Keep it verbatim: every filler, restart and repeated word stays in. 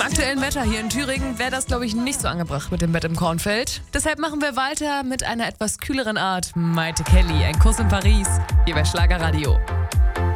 aktuellen Wetter hier in Thüringen wäre das, glaube ich, nicht so angebracht mit dem Bett im Kornfeld. Deshalb machen wir weiter mit einer etwas kühleren Art. Maite Kelly, ein Kuss in Paris, hier bei Schlagerradio.